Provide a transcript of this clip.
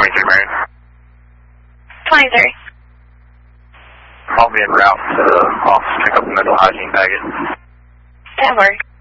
23, Marion. 23. I'll be en route to the office to pick up the mental hygiene packet. That works.